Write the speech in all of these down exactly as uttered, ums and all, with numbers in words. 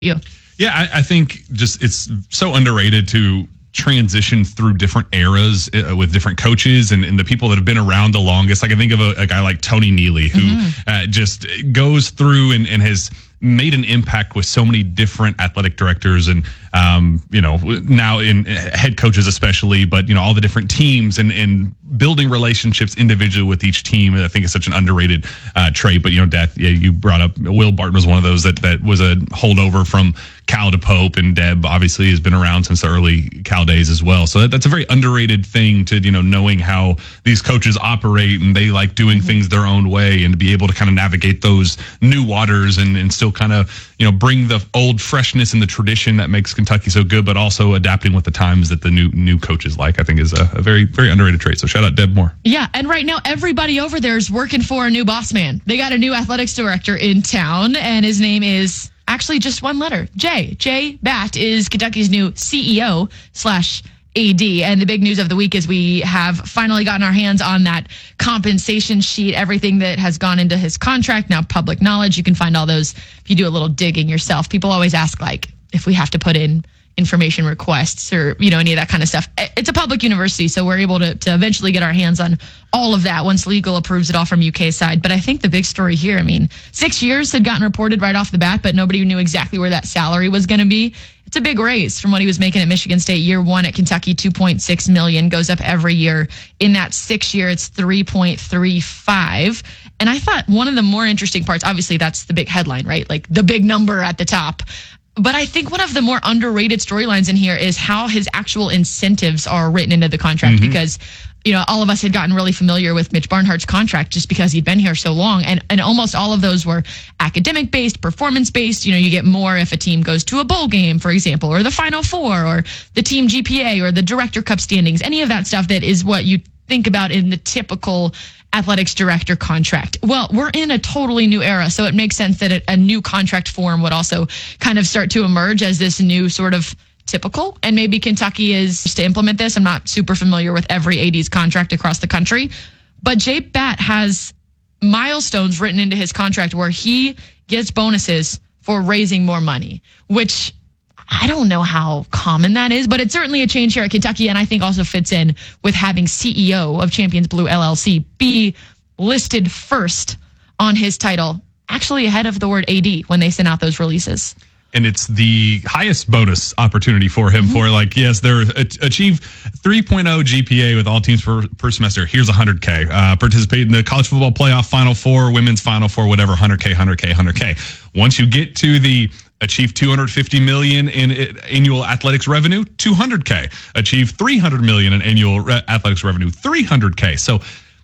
You. Yeah, I, I think just it's so underrated to transition through different eras uh, with different coaches and, and the people that have been around the longest. I can think of a, a guy like Tony Neely who mm-hmm. uh, just goes through and, and has made an impact with so many different athletic directors and, um, you know, now in head coaches especially, but, you know, all the different teams and, and building relationships individually with each team. I think is such an underrated uh, trait. But, you know, Dad, yeah, you brought up Will Barton was one of those that, that was a holdover from Cal to Pope, and Deb obviously has been around since the early Cal days as well. So that, that's a very underrated thing to, you know, knowing how these coaches operate and they like doing mm-hmm. things their own way, and to be able to kind of navigate those new waters and, and still kind of, you know, bring the old freshness and the tradition that makes Kentucky so good, but also adapting with the times that the new new coaches like, I think is a, a very, very underrated trait. So shout out Deb Moore. Yeah, and right now everybody over there is working for a new boss man. They got a new athletics director in town, and his name is actually just one letter, Jay. Jay Batt is Kentucky's new C E O slash A D. And the big news of the week is we have finally gotten our hands on that compensation sheet, everything that has gone into his contract, now public knowledge. You can find all those if you do a little digging yourself. People always ask, like, if we have to put in information requests or, you know, any of that kind of stuff. It's a public university, so we're able to, to eventually get our hands on all of that once legal approves it all from U K side. But I think the big story here, I mean, six years had gotten reported right off the bat, but nobody knew exactly where that salary was going to be. It's a big raise from what he was making at Michigan State. Year one at Kentucky, two point six million dollars, goes up every year. In that six year, it's three point three five. And I thought one of the more interesting parts, obviously that's the big headline, right? Like the big number at the top. But I think one of the more underrated storylines in here is how his actual incentives are written into the contract, mm-hmm. because, you know, all of us had gotten really familiar with Mitch Barnhart's contract just because he'd been here so long. And, and almost all of those were academic based, performance based. You know, you get more if a team goes to a bowl game, for example, or the Final Four, or the team G P A, or the Director Cup standings, any of that stuff that is what you think about in the typical athletics director contract. Well, we're in a totally new era, so it makes sense that a, a new contract form would also kind of start to emerge as this new sort of typical. And maybe Kentucky is to implement this. I'm not super familiar with every A D's contract across the country, but Jay Batt has milestones written into his contract where he gets bonuses for raising more money, which I don't know how common that is, but it's certainly a change here at Kentucky, and I think also fits in with having C E O of Champions Blue L L C be listed first on his title, actually ahead of the word A D when they sent out those releases. And it's the highest bonus opportunity for him mm-hmm. for, like, yes, they're achieve three point oh G P A with all teams per, per semester. Here's one hundred K. Uh, participate in the college football playoff Final Four, women's Final Four, whatever, one hundred K, one hundred K, one hundred K. Once you get to the achieve two hundred fifty million in annual athletics revenue, two hundred K. Achieve three hundred million in annual re- athletics revenue, three hundred K. So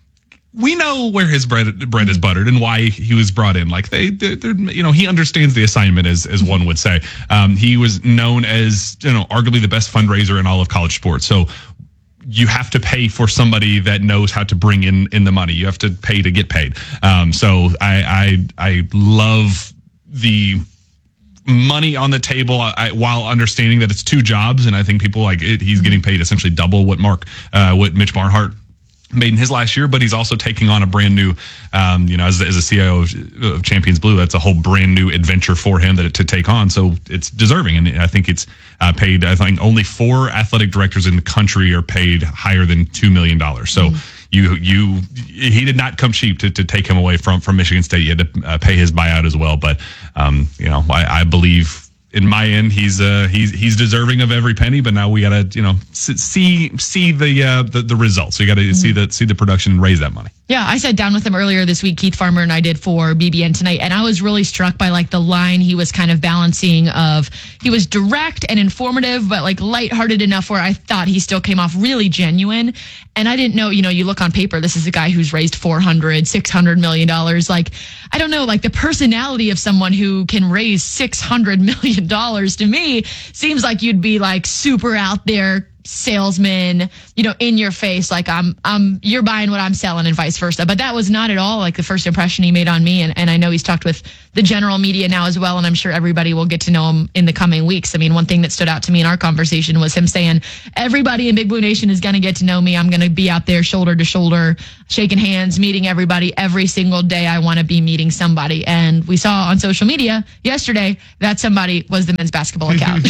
we know where his bread bread is buttered and why he was brought in. Like they, you know, he understands the assignment, as as one would say. Um, he was known as, you know, arguably the best fundraiser in all of college sports. So you have to pay for somebody that knows how to bring in in the money. You have to pay to get paid. Um, so I I I love the money on the table, I, while understanding that it's two jobs, and I think people like it, he's getting paid essentially double what Mark, uh, what Mitch Barnhart made in his last year, but he's also taking on a brand new, um, you know, as, as a C I O of, of Champions Blue, that's a whole brand new adventure for him that to take on. So it's deserving, and I think it's uh, paid. I think only four athletic directors in the country are paid higher than two million dollars. So. Mm. You, you, he did not come cheap to, to take him away from, from Michigan State. You had to uh, pay his buyout as well. But, um, you know, I, I believe in my end, he's, uh, he's, he's deserving of every penny, but now we got to, you know, see, see the, uh, the, the results. So you got to mm-hmm. see the, see the production and raise that money. Yeah, I sat down with him earlier this week, Keith Farmer and I did for B B N Tonight, and I was really struck by like the line he was kind of balancing of, he was direct and informative, but like lighthearted enough where I thought he still came off really genuine. And I didn't know, you know, you look on paper, this is a guy who's raised four hundred, six hundred million dollars. Like, I don't know, like the personality of someone who can raise six hundred million dollars to me seems like you'd be like super out there, salesman, you know, in your face, like I'm, I'm, you're buying what I'm selling and vice versa. But that was not at all like the first impression he made on me. And, and I know he's talked with the general media now as well. And I'm sure everybody will get to know him in the coming weeks. I mean, one thing that stood out to me in our conversation was him saying, everybody in Big Blue Nation is going to get to know me. I'm going to be out there shoulder to shoulder, shaking hands, meeting everybody every single day. I want to be meeting somebody. And we saw on social media yesterday that somebody was the men's basketball account,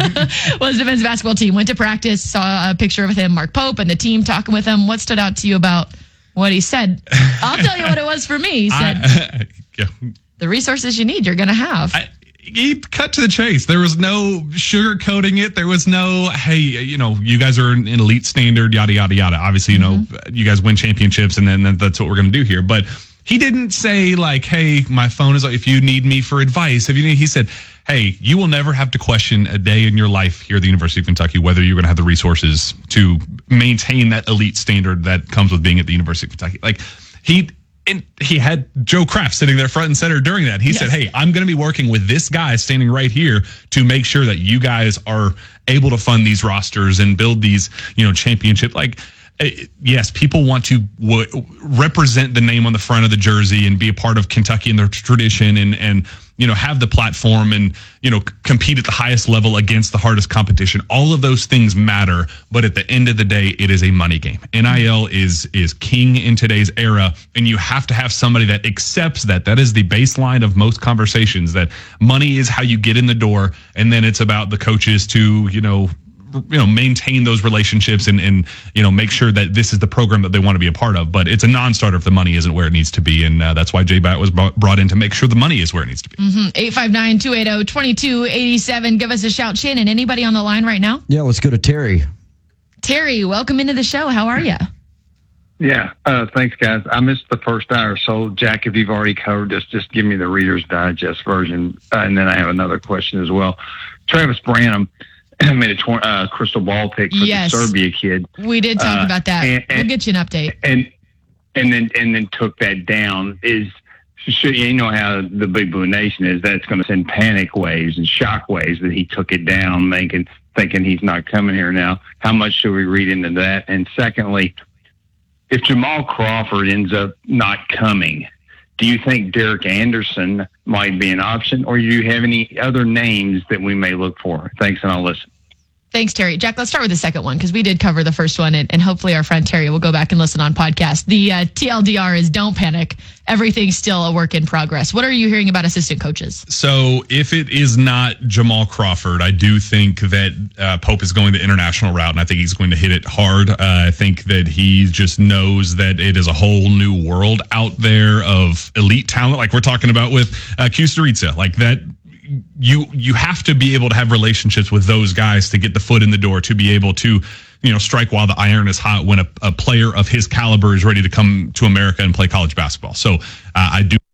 was the men's basketball team, went to practice, saw a picture with him, Mark Pope, and the team talking with him. What stood out to you about what he said? I'll tell you what it was for me. He said, I, yeah. the resources you need, you're going to have. I, He cut to the chase. There was no sugarcoating it. There was no, hey, you know, you guys are an elite standard, yada, yada, yada. Obviously, you mm-hmm. know, you guys win championships, and then that's what we're going to do here. But he didn't say, like, hey, my phone is, if you need me for advice. If you need, he said, hey, you will never have to question a day in your life here at the University of Kentucky whether you're going to have the resources to maintain that elite standard that comes with being at the University of Kentucky. Like, he... And he had Joe Kraft sitting there front and center during that. He yes. said, hey, I'm going to be working with this guy standing right here to make sure that you guys are able to fund these rosters and build these, you know, championship. Like, yes, people want to w- represent the name on the front of the jersey and be a part of Kentucky and their tradition and, and, you know, have the platform and, you know, compete at the highest level against the hardest competition. All of those things matter. But at the end of the day, it is a money game. N I L is is king in today's era. And you have to have somebody that accepts that. That is the baseline of most conversations, that money is how you get in the door. And then it's about the coaches to, you know, you know, maintain those relationships and, and, you know, make sure that this is the program that they want to be a part of. But it's a non-starter if the money isn't where it needs to be. And uh, that's why J Bat was brought in to make sure the money is where it needs to be. Mm-hmm. eight five nine, two eight zero, two two eight seven. Give us a shout. Shannon, anybody on the line right now? Yeah, let's go to Terry. Terry, welcome into the show. How are you? Yeah, uh, thanks, guys. I missed the first hour, so Jack, if you've already covered this, just give me the Reader's Digest version. Uh, and then I have another question as well. Travis Branham made a tw- uh, crystal ball pick for yes. the Serbia kid. We did talk uh, about that. And, and, we'll get you an update. And and then and then took that down. Is should, you know how the Big Blue Nation is? That's going to send panic waves and shock waves that he took it down, thinking thinking he's not coming here now. How much should we read into that? And secondly, if Jamal Crawford ends up not coming, do you think Derek Anderson might be an option, or do you have any other names that we may look for? Thanks, and I'll listen. Thanks, Terry. Jack, let's start with the second one because we did cover the first one, and, and hopefully our friend Terry will go back and listen on podcast. The uh, T L D R is don't panic. Everything's still a work in progress. What are you hearing about assistant coaches? So if it is not Jamal Crawford, I do think that uh, Pope is going the international route, and I think he's going to hit it hard. Uh, I think that he just knows that it is a whole new world out there of elite talent, like we're talking about with uh, Kusturica, like that. You you have to be able to have relationships with those guys to get the foot in the door, to be able to, you know, strike while the iron is hot when a, a player of his caliber is ready to come to America and play college basketball. So uh, I do.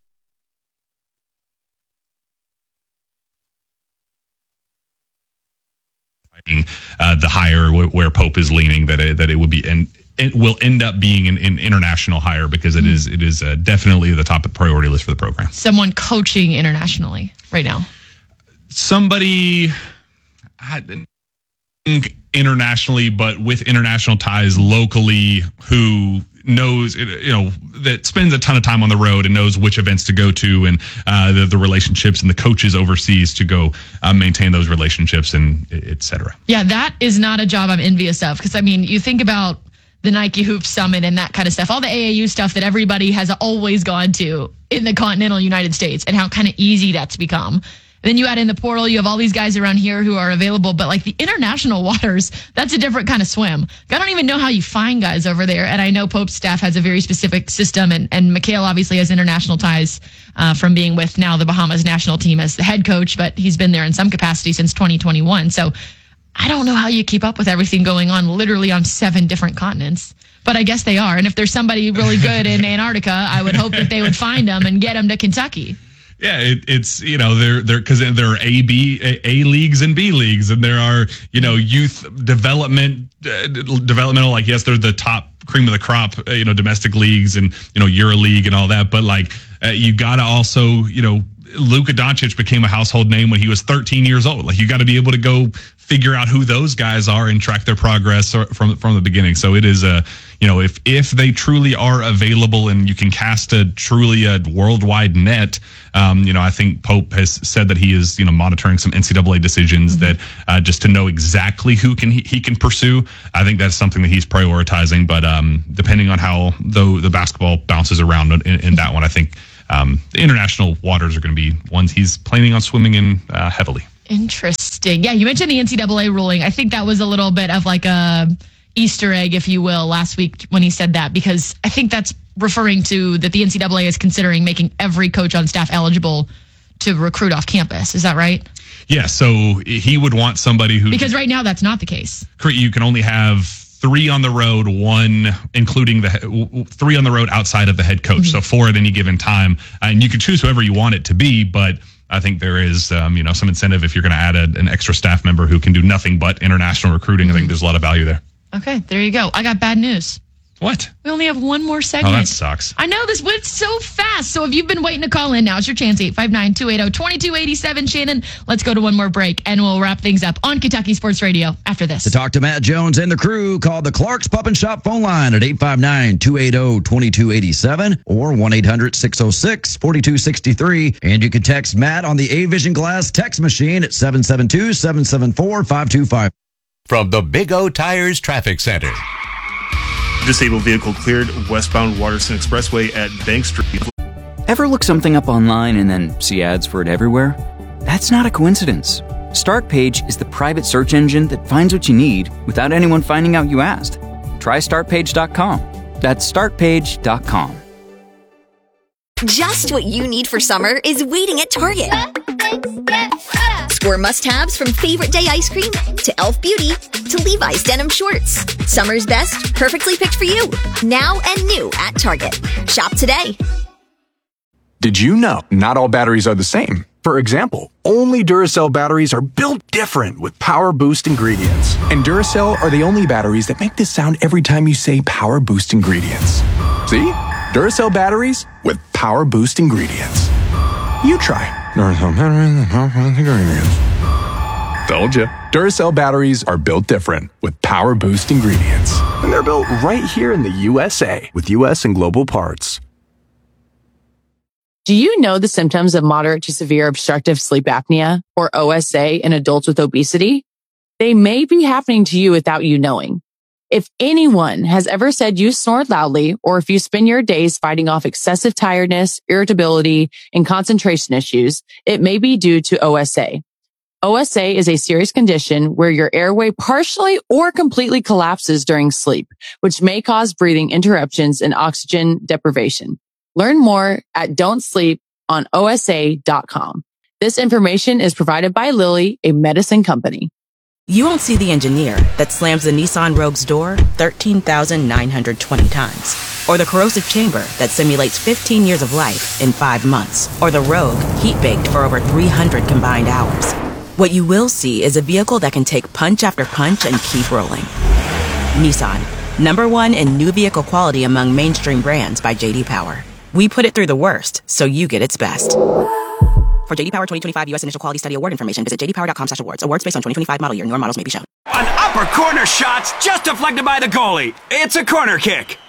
Uh, the hire where Pope is leaning, that it, that it would be and it will end up being an, an international hire because it mm-hmm. is it is uh, definitely the top priority list for the program. Someone coaching internationally right now. Somebody I think internationally, but with international ties locally, who knows, you know, that spends a ton of time on the road and knows which events to go to, and uh, the, the relationships and the coaches overseas to go uh, maintain those relationships and et cetera. Yeah, that is not a job I'm envious of because, I mean, you think about the Nike Hoop Summit and that kind of stuff, all the A A U stuff that everybody has always gone to in the continental United States and how kind of easy that's become. Then you add in the portal, you have all these guys around here who are available, but like the international waters, that's a different kind of swim. I don't even know how you find guys over there. And I know Pope's staff has a very specific system, and, and Mikhail obviously has international ties uh, from being with now the Bahamas national team as the head coach, but he's been there in some capacity since twenty twenty-one. So I don't know how you keep up with everything going on literally on seven different continents. But I guess they are. And if there's somebody really good in Antarctica, I would hope that they would find them and get them to Kentucky. Yeah, it, it's, you know, there there because there are A, B, A, A leagues and B leagues, and there are, you know, youth development, uh, developmental, like, yes, they're the top cream of the crop, uh, you know, domestic leagues and, you know, EuroLeague and all that. But like, uh, you got to also, you know, Luka Doncic became a household name when he was thirteen years old. Like, you got to be able to go figure out who those guys are and track their progress from from the beginning. So it is a, you know, if if they truly are available and you can cast a truly a worldwide net, um, you know, I think Pope has said that he is, you know, monitoring some N C double A decisions mm-hmm. that uh, just to know exactly who can he, he can pursue. I think that's something that he's prioritizing. But um, depending on how though the basketball bounces around in, in that one, I think um, the international waters are going to be ones he's planning on swimming in uh, heavily. Interesting. Yeah, you mentioned the N C double A ruling. I think that was a little bit of like a Easter egg, if you will, last week when he said that, because I think that's referring to that the N C double A is considering making every coach on staff eligible to recruit off campus. Is that right? Yeah, so he would want somebody who... Because right now that's not the case. You can only have three on the road, one including the three on the road outside of the head coach. Mm-hmm. So four at any given time. And you can choose whoever you want it to be, but I think there is, um, you know, some incentive if you're going to add a, an extra staff member who can do nothing but international recruiting. Mm-hmm. I think there's a lot of value there. Okay, there you go. I got bad news. What? We only have one more segment. Oh, that sucks. I know this went so fast. So if you've been waiting to call in, now's your chance. eight five nine, two eight zero, two two eight seven. Shannon, let's go to one more break and we'll wrap things up on Kentucky Sports Radio after this. To talk to Matt Jones and the crew, call the Clark's Pub and Shop phone line at eight five nine, two eight zero, two two eight seven or one eight hundred, six oh six, four two six three. And you can text Matt on the A-Vision Glass text machine at seven seven two, seven seven four, five two five. From the Big O Tires Traffic Center. Disabled vehicle cleared westbound Waterston Expressway at Bank Street. Ever look something up online and then see ads for it everywhere? That's not a coincidence. StartPage is the private search engine that finds what you need without anyone finding out you asked. Try start page dot com. That's start page dot com. Just what you need for summer is waiting at Target. Score must-haves from Favorite Day ice cream to Elf Beauty to Levi's denim shorts. Summer's best, perfectly picked for you. Now and new at Target. Shop today. Did you know not all batteries are the same? For example, only Duracell batteries are built different with Power Boost ingredients. And Duracell are the only batteries that make this sound every time you say Power Boost ingredients. See? Duracell batteries with Power Boost ingredients. You try. Duracell batteries with Power Boost ingredients. Told ya. Duracell batteries are built different with Power Boost ingredients. And they're built right here in the U S A with U S and global parts. Do you know the symptoms of moderate to severe obstructive sleep apnea, or O S A, in adults with obesity? They may be happening to you without you knowing. If anyone has ever said you snore loudly, or if you spend your days fighting off excessive tiredness, irritability, and concentration issues, it may be due to O S A. O S A is a serious condition where your airway partially or completely collapses during sleep, which may cause breathing interruptions and oxygen deprivation. Learn more at don't sleep on O S A dot com. This information is provided by Lilly, a medicine company. You won't see the engineer that slams the Nissan Rogue's door thirteen thousand nine hundred twenty times. Or the corrosive chamber that simulates fifteen years of life in five months. Or the Rogue heat-baked for over three hundred combined hours. What you will see is a vehicle that can take punch after punch and keep rolling. Nissan, number one in new vehicle quality among mainstream brands by J D Power. We put it through the worst, so you get its best. For J D Power twenty twenty-five U S Initial Quality Study Award information, visit j d power dot com slash awards. Awards based on twenty twenty-five model year. Newer models may be shown. An upper corner shot's just deflected by the goalie. It's a corner kick.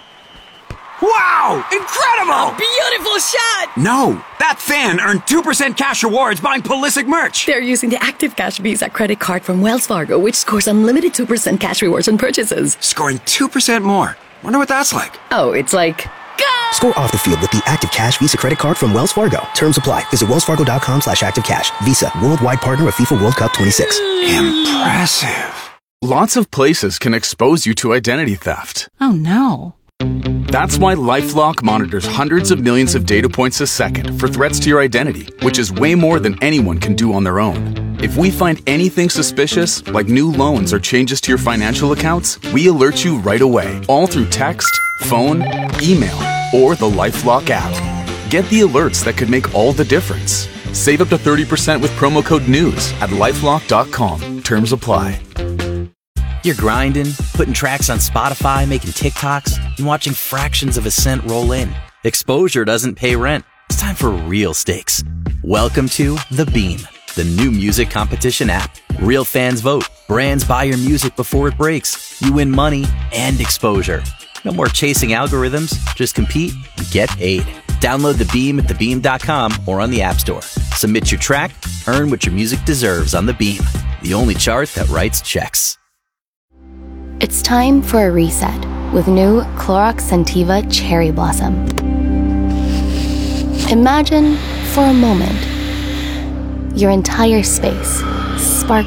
Wow! Incredible! A beautiful shot! No, that fan earned two percent cash rewards buying Pulisic merch. They're using the Active Cash Visa credit card from Wells Fargo, which scores unlimited two percent cash rewards on purchases. Scoring two percent more. Wonder what that's like. Oh, it's like... Go! Score off the field with the Active Cash Visa credit card from Wells Fargo. Terms apply. Visit wells fargo dot com slash active cash. Visa, worldwide partner of FIFA World Cup twenty-six. Impressive. Lots of places can expose you to identity theft. Oh, no. That's why LifeLock monitors hundreds of millions of data points a second for threats to your identity, which is way more than anyone can do on their own. If we find anything suspicious, like new loans or changes to your financial accounts, we alert you right away, all through text, phone, email, or the LifeLock app. Get the alerts that could make all the difference. Save up to thirty percent with promo code NEWS at lifelock dot com. Terms apply. You're grinding, putting tracks on Spotify, making TikToks, and watching fractions of a cent roll in. Exposure doesn't pay rent, It's time for real stakes. Welcome to The Beam, the new music competition app. Real fans vote. Brands buy your music before it breaks. You win money and exposure. No more chasing algorithms. Just compete and get paid. Download The Beam at the beam dot com or on the App Store. Submit your track. Earn what your music deserves on The Beam, the only chart that writes checks. It's time for a reset with new Clorox Scentiva Cherry Blossom. Imagine, for a moment, your entire space sparkling